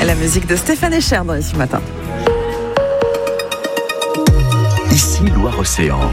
La musique de Stéphane Echer dans Ici Matin. Ici Loire-Océan.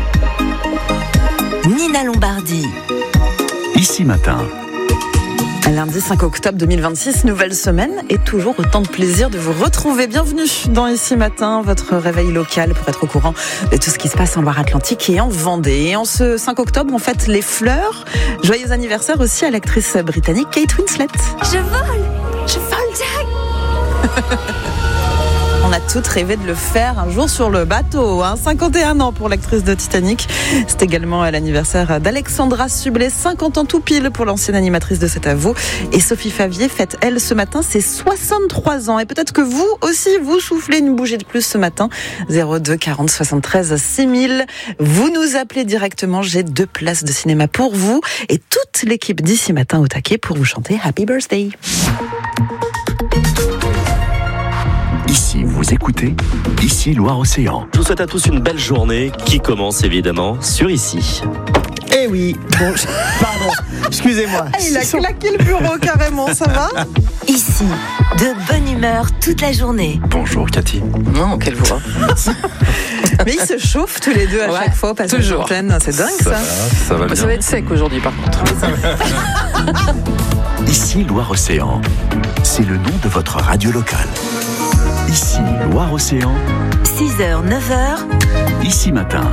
Nina Lombardi. Ici Matin. Lundi 5 octobre 2026, nouvelle semaine et toujours autant de plaisir de vous retrouver. Bienvenue dans Ici Matin, votre réveil local pour être au courant de tout ce qui se passe en Loire-Atlantique et en Vendée. Et en ce 5 octobre, on fête les fleurs. Joyeux anniversaire aussi à l'actrice britannique Kate Winslet. Je vole Jack. On a toutes rêvé de le faire un jour sur le bateau. 51 ans pour l'actrice de Titanic. C'est également l'anniversaire d'Alexandra Sublet, 50 ans tout pile pour l'ancienne animatrice de C'est à vous. Et Sophie Favier fête, elle, ce matin, ses 63 ans. Et peut-être que vous aussi, vous soufflez une bougie de plus ce matin. 02 40 73 6000. Vous nous appelez directement. J'ai 2 places de cinéma pour vous. Et toute l'équipe d'Ici Matin au taquet pour vous chanter Happy Birthday. Ici, vous écoutez Ici Loire-Océan. Je vous souhaite à tous une belle journée qui commence évidemment sur Ici. Eh oui, bon, pardon, excusez-moi. Il a claqué le bureau carrément, ça va ? Ici, de bonne humeur toute la journée. Bonjour Cathy. Non, quelle voix. Mais ils se chauffent tous les deux à chaque fois, parce que l'antenne, c'est dingue ça. Ça va bien. Ça va être sec aujourd'hui par contre. Ici Loire-Océan. C'est le nom de votre radio locale. Ici Loire-Océan. 6h, 9h. Ici Matin.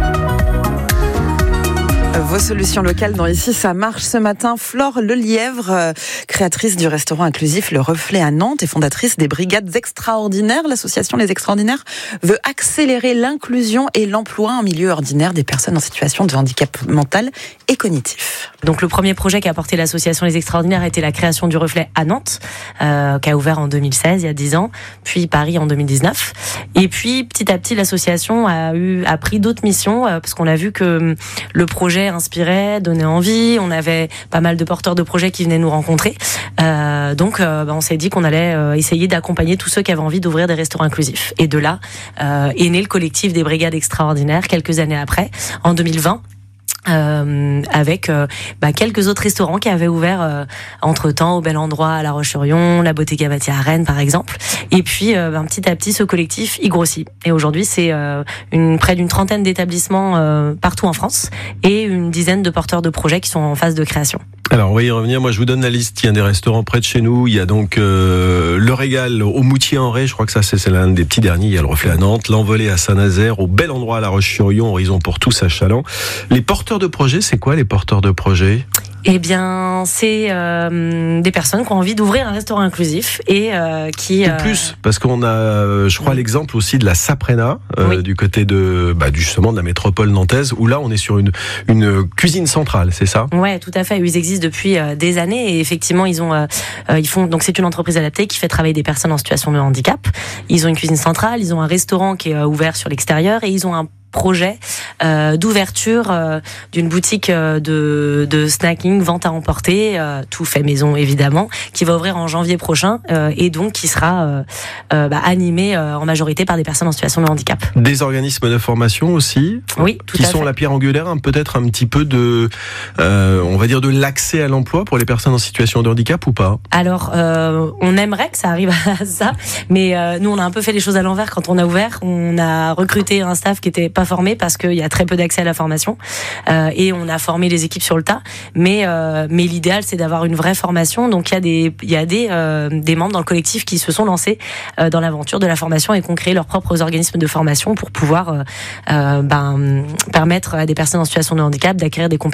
Vos solutions locales dans Ici, ça marche ce matin. Flore Lelièvre, créatrice du restaurant inclusif Le Reflet à Nantes et fondatrice des Brigades Extraordinaires. L'association Les Extraordinaires veut accélérer l'inclusion et l'emploi en milieu ordinaire des personnes en situation de handicap mental et cognitif. Donc le premier projet qu'a apporté l'association Les Extraordinaires était la création du Reflet à Nantes, qui a ouvert en 2016, il y a 10 ans, puis Paris en 2019. Et puis petit à petit, l'association a pris d'autres missions, parce qu'on a vu que le projet inspirait, donnait envie. On avait pas mal de porteurs de projets qui venaient nous rencontrer. Donc on s'est dit qu'on allait essayer d'accompagner tous ceux qui avaient envie d'ouvrir des restaurants inclusifs. Et de là est né le collectif des Brigades Extraordinaires quelques années après, en 2020. Avec quelques autres restaurants qui avaient ouvert entre-temps au Bel Endroit à La Roche-sur-Yon, la Bottega Mathia à Rennes par exemple. Et puis petit à petit ce collectif il grossit. Et aujourd'hui c'est près d'une trentaine d'établissements partout en France et une dizaine de porteurs de projets qui sont en phase de création. Alors on va y revenir, moi je vous donne la liste, il y a des restaurants près de chez nous, il y a donc Le Régal au Moutier-en-Ré, je crois que ça c'est l'un des petits derniers, il y a le Reflet à Nantes, l'Envolée à Saint-Nazaire, au Bel Endroit à La Roche-sur-Yon, Horizon pour tous à Châlons. Les porteurs de projets, c'est quoi les porteurs de projets ? Eh bien, c'est des personnes qui ont envie d'ouvrir un restaurant inclusif et qui... Ou plus, parce qu'on a, je crois, l'exemple aussi de la Saprena, oui. du côté de, justement, de la métropole nantaise, où là, on est sur une cuisine centrale, c'est ça ? Ouais, tout à fait. Ils existent depuis des années et effectivement, ils font, donc c'est une entreprise adaptée qui fait travailler des personnes en situation de handicap. Ils ont une cuisine centrale, ils ont un restaurant qui est ouvert sur l'extérieur et ils ont un projet d'ouverture d'une boutique de snacking, vente à emporter, tout fait maison évidemment, qui va ouvrir en janvier prochain et donc qui sera animé en majorité par des personnes en situation de handicap. Des organismes de formation aussi, oui, tout qui à sont fait. la pierre angulaire, peut-être un petit peu de, on va dire de l'accès à l'emploi pour les personnes en situation de handicap ou pas ? Alors, on aimerait que ça arrive à ça, mais nous on a un peu fait les choses à l'envers quand on a ouvert. On a recruté un staff qui était pas formé parce qu'il y a très peu d'accès à la formation et on a formé les équipes sur le tas. Mais l'idéal c'est d'avoir une vraie formation. Donc il y a des membres dans le collectif qui se sont lancés dans l'aventure de la formation et qui ont créé leurs propres organismes de formation pour pouvoir permettre à des personnes en situation de handicap d'acquérir des compétences